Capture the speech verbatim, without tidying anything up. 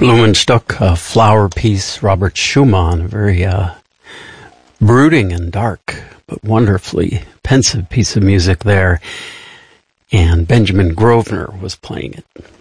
Blumenstock, a flower piece, Robert Schumann, a very uh, brooding and dark, but wonderfully pensive piece of music there. And Benjamin Grosvenor was playing it.